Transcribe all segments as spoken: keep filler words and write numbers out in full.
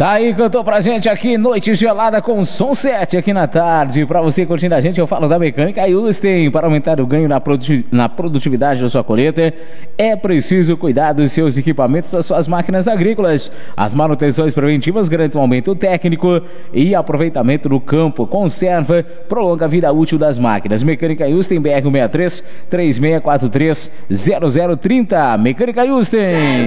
Tá aí, cantou pra gente aqui, Noite Gelada com Som sete aqui na tarde. Pra você curtindo a gente, eu falo da Mecânica Yusten. Para aumentar o ganho na, produti- na produtividade da sua colheita, é preciso cuidar dos seus equipamentos, das suas máquinas agrícolas. As manutenções preventivas garantem um aumento técnico e aproveitamento do campo. Conserva, prolonga a vida útil das máquinas. Mecânica Yusten, B R cento e sessenta e três, três seis quatro três, zero zero três zero. Mecânica Yusten.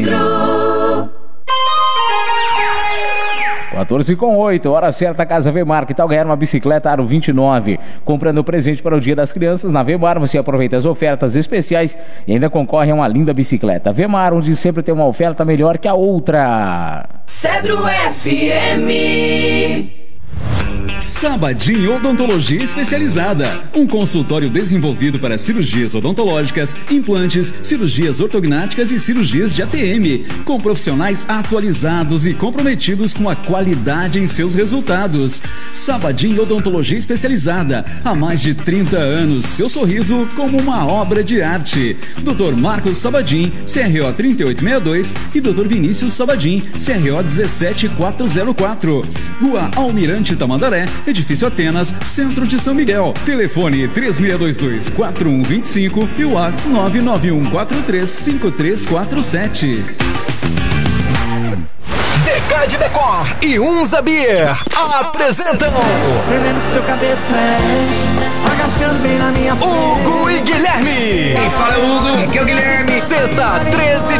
quatorze com oito, hora certa, Casa Vemar. Que tal ganhar uma bicicleta Aro vinte e nove? Comprando presente para o Dia das Crianças na Vemar, você aproveita as ofertas especiais e ainda concorre a uma linda bicicleta. Vemar, onde sempre tem uma oferta melhor que a outra. Cedro F M. Sabadin Odontologia Especializada, um consultório desenvolvido para cirurgias odontológicas, implantes, cirurgias ortognáticas e cirurgias de A T M, com profissionais atualizados e comprometidos com a qualidade em seus resultados. Sabadin Odontologia Especializada, há mais de trinta anos, seu sorriso como uma obra de arte. doutor Marcos Sabadin, C R O trinta e oito sessenta e dois e doutor Vinícius Sabadin, C R O dezessete mil quatrocentos e quatro. Rua Almirante Tamandaré, Edifício Atenas, Centro de São Miguel. Telefone três seis dois dois, quatro um dois cinco e o WhatsApp nove nove um quatro três cinco três quatro sete. Decade Decor e Unza Beer apresentam Prendendo seu cabelo flash, agachando bem na minha frente. Hugo e Guilherme. Quem fala é o Hugo, aqui é o Guilherme. Sexta, treze